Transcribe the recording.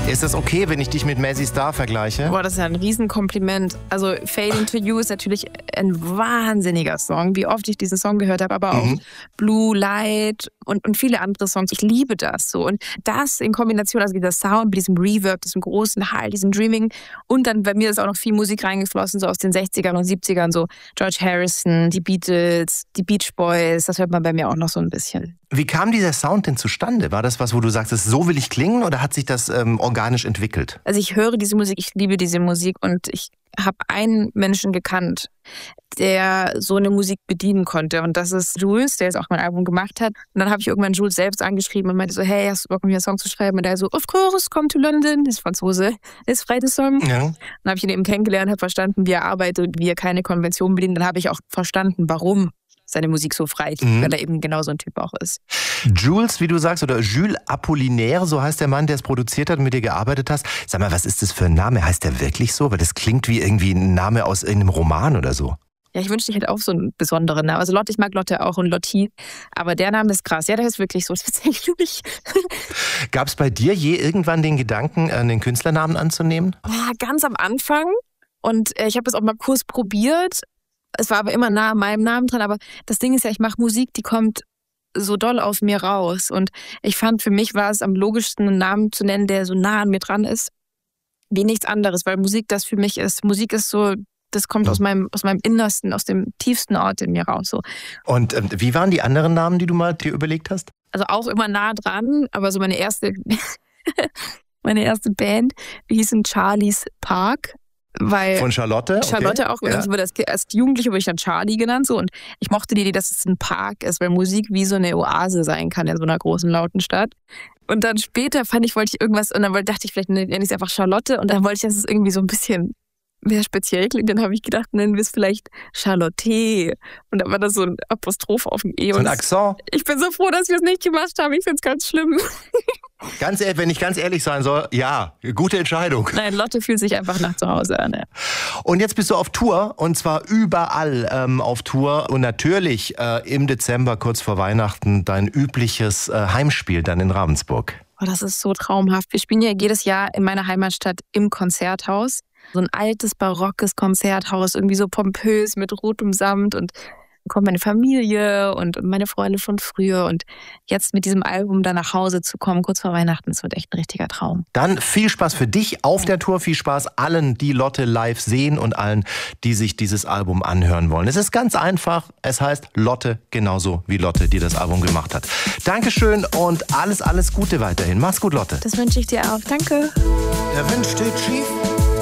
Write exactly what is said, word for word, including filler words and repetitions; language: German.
Ist das okay, wenn ich dich mit Mazzy Star vergleiche? Boah, das ist ja ein Riesenkompliment. Also Fading to You ist natürlich ein wahnsinniger Song, wie oft ich diesen Song gehört habe, aber auch mhm. Blue Light und, und viele andere Songs. Ich liebe das so. Und das in Kombination, also dieser Sound mit diesem Reverb, diesem großen Hall, diesem Dreaming und dann bei mir ist auch noch viel Musik reingeflossen, so aus den sechzigern und siebzigern, so George Harrison, die Beatles, die Beach Boys, das hört man bei mir auch noch so ein bisschen. Wie kam dieser Sound denn zustande? War das was, wo du sagst, so will ich klingen oder hat sich das ähm, organisch entwickelt? Also ich höre diese Musik, ich liebe diese Musik und ich habe einen Menschen gekannt, der so eine Musik bedienen konnte und das ist Jules, der jetzt auch mein Album gemacht hat. Und dann habe ich irgendwann Jules selbst angeschrieben und meinte so, hey, hast du Bock, mir einen Song zu schreiben? Und der so, of course, come to London, das ist Franzose, ist frei der Song. Ja. Dann habe ich ihn eben kennengelernt, habe verstanden, wie er arbeitet, wie er keine Konvention bedient. Dann habe ich auch verstanden, warum seine Musik so frei, mhm. weil er eben genau so ein Typ auch ist. Jules, wie du sagst, oder Jules Apollinaire, so heißt der Mann, der es produziert hat und mit dir gearbeitet hast. Sag mal, was ist das für ein Name? Heißt der wirklich so? Weil das klingt wie irgendwie ein Name aus irgendeinem Roman oder so. Ja, ich wünschte, ich hätte auch so einen besonderen Namen. Also Lotte, ich mag Lotte auch und Lotti, aber der Name ist krass. Ja, der ist wirklich so tatsächlich. Gab es bei dir je irgendwann den Gedanken, einen Künstlernamen anzunehmen? Ja, ganz am Anfang. Und ich habe das auch mal kurz probiert. Es war aber immer nah an meinem Namen dran. Aber das Ding ist ja, ich mache Musik, die kommt so doll aus mir raus. Und ich fand, für mich war es am logischsten, einen Namen zu nennen, der so nah an mir dran ist, wie nichts anderes. Weil Musik das für mich ist. Musik ist so, das kommt aus meinem, aus meinem Innersten, aus dem tiefsten Ort in mir raus. So. Und ähm, wie waren die anderen Namen, die du mal dir überlegt hast? Also auch immer nah dran, aber so meine erste, meine erste Band, wir hießen Charlie's Park. Weil Von Charlotte? Charlotte okay. auch. Ja. Also als, als Jugendliche wurde ich dann Charlie genannt. So. Und ich mochte die Idee, dass es ein Park ist, weil Musik wie so eine Oase sein kann in so einer großen, lauten Stadt. Und dann später fand ich, wollte ich irgendwas, und dann dachte ich, vielleicht nenne ich es einfach Charlotte. Und dann wollte ich, dass es irgendwie so ein bisschen mehr speziell klingt. Dann habe ich gedacht, nennen wir es vielleicht Charlotte. Und dann war das so ein Apostroph auf dem E. So ein Akzent. Ich bin so froh, dass wir es nicht gemacht haben. Ich finde es ganz schlimm. Ganz ehrlich, wenn ich ganz ehrlich sein soll, ja, gute Entscheidung. Nein, Lotte fühlt sich einfach nach zu Hause an. Ja. Und jetzt bist du auf Tour und zwar überall ähm, auf Tour und natürlich äh, im Dezember kurz vor Weihnachten dein übliches äh, Heimspiel dann in Ravensburg. Oh, das ist so traumhaft. Wir spielen ja jedes Jahr in meiner Heimatstadt im Konzerthaus. So ein altes, barockes Konzerthaus, irgendwie so pompös mit rotem Samt und kommt meine Familie und meine Freunde von früher und jetzt mit diesem Album da nach Hause zu kommen, kurz vor Weihnachten, das wird echt ein richtiger Traum. Dann viel Spaß für dich auf der Tour, viel Spaß allen, die Lotte live sehen und allen, die sich dieses Album anhören wollen. Es ist ganz einfach, es heißt Lotte, genauso wie Lotte, die das Album gemacht hat. Dankeschön und alles, alles Gute weiterhin. Mach's gut, Lotte. Das wünsche ich dir auch. Danke. Der Wind steht schief.